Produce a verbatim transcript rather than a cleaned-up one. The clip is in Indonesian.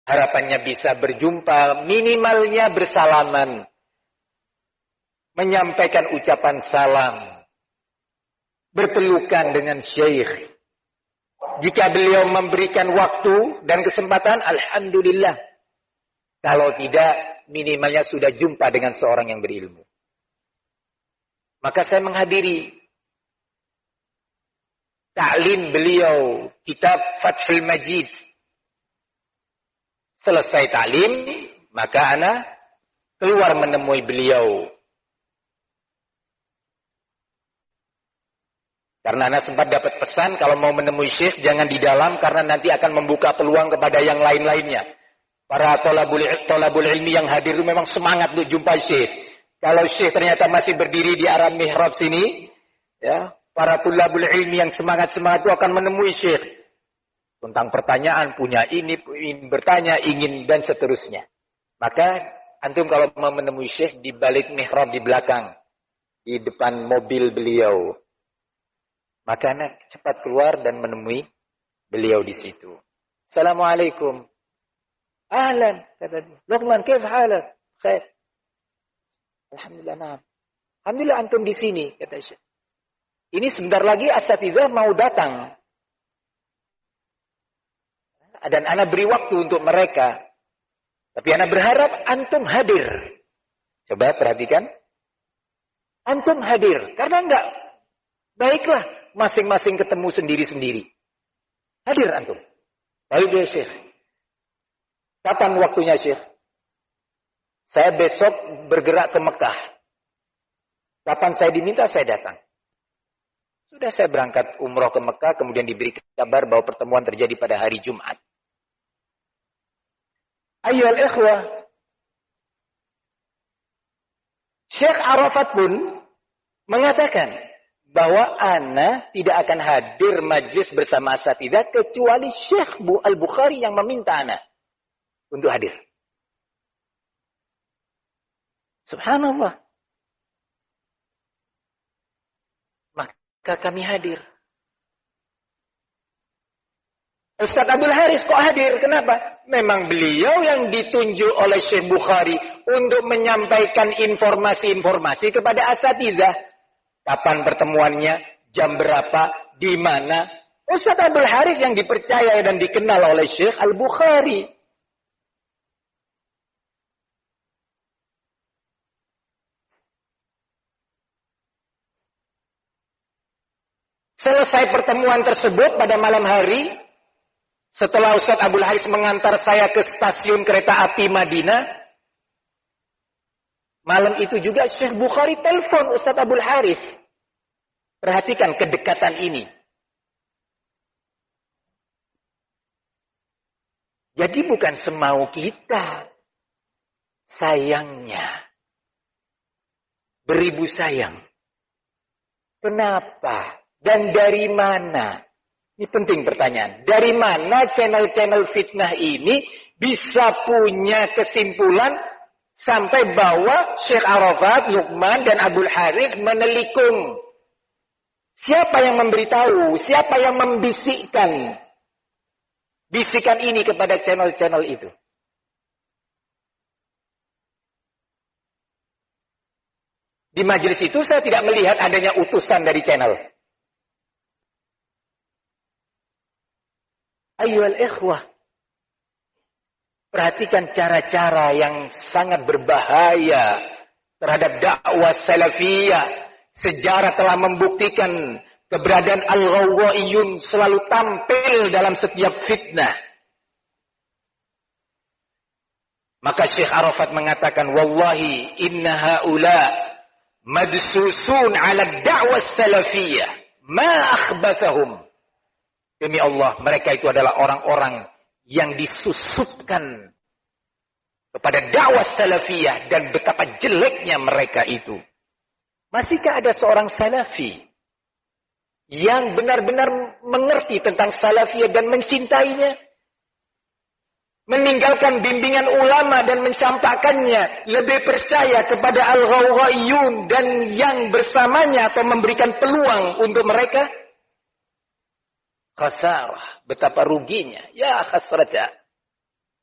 Harapannya bisa berjumpa, minimalnya bersalaman. Menyampaikan ucapan salam. Berpelukan dengan syekh. Jika beliau memberikan waktu dan kesempatan, alhamdulillah. Kalau tidak, minimalnya sudah jumpa dengan seorang yang berilmu. Maka saya menghadiri ta'lim beliau, kitab Fathul Majid. Selesai ta'lim, maka ana keluar menemui beliau. Karena ana sempat dapat pesan, kalau mau menemui syekh, jangan di dalam, karena nanti akan membuka peluang kepada yang lain-lainnya. Para tolabul, tolabul ilmi yang hadir itu memang semangat untuk jumpa syekh. Kalau syekh ternyata masih berdiri di arah mihrab sini, ya, para tolabul ilmi yang semangat-semangat itu akan menemui syekh. Tentang pertanyaan, punya ini, ingin bertanya, ingin, dan seterusnya. Maka, antum kalau mau menemui syekh di balik mihrab di belakang, di depan mobil beliau. Maka anak cepat keluar dan menemui beliau di situ. Assalamualaikum. Ahlan, kata dia. Luqman, kif halak? Khair. Alhamdulillah, naam. Alhamdulillah antum di sini, kata syekh. Ini sebentar lagi asatizah mau datang. Dan ana beri waktu untuk mereka. Tapi ana berharap antum hadir. Coba perhatikan. Antum hadir. Karena enggak. Baiklah. Masing-masing ketemu sendiri-sendiri. Hadir antum. Baik ya Syekh. Kapan waktunya Syekh? Saya besok bergerak ke Mekah. Kapan saya diminta saya datang. Sudah saya berangkat umroh ke Mekah. Kemudian diberi kabar bahwa pertemuan terjadi pada hari Jumat. Ayyuhal ikhwah. Syekh Arafat pun mengatakan bahwa ana tidak akan hadir majlis bersama asatidzah kecuali Syekh Al-Bukhari yang meminta ana untuk hadir. Subhanallah. Maka kami hadir. Ustaz Abdul Haris kok hadir? Kenapa? Memang beliau yang ditunjuk oleh Syekh Bukhari untuk menyampaikan informasi-informasi kepada asatidzah. Kapan pertemuannya? Jam berapa? Di mana? Ustaz Abdul Haris yang dipercaya dan dikenal oleh Syekh Al-Bukhari. Selesai pertemuan tersebut pada malam hari, setelah Ustaz Abdul Haris mengantar saya ke stasiun kereta api Madinah, malam itu juga Syekh Bukhari telepon Ustaz Abdul Haris. Perhatikan kedekatan ini. Jadi bukan semau kita. Sayangnya. Beribu sayang. Kenapa? Dan dari mana? Ini penting pertanyaan. Dari mana channel-channel fitnah ini bisa punya kesimpulan sampai bahwa Syekh Arafat, Luqman, dan Abdul Haris menelikung? Siapa yang memberitahu? Siapa yang membisikkan bisikan ini kepada channel-channel itu? Di majelis itu saya tidak melihat adanya utusan dari channel. Ayyuhal ikhwah. Perhatikan cara-cara yang sangat berbahaya terhadap dakwah salafiyah. Sejarah telah membuktikan keberadaan al-ghawwaiyun selalu tampil dalam setiap fitnah. Maka Syekh Arafat mengatakan, wallahi inna haula madsusun ala da'wah salafiyah. Ma akhbathahum. Demi Allah, mereka itu adalah orang-orang yang disusupkan kepada dakwah salafiyah dan betapa jeleknya mereka itu. Masihkah ada seorang salafi yang benar-benar mengerti tentang salafiyah dan mencintainya? Meninggalkan bimbingan ulama dan mencampakkannya, lebih percaya kepada al-ghawwaiyun dan yang bersamanya atau memberikan peluang untuk mereka? Khasarah, betapa ruginya. Ya khasrata.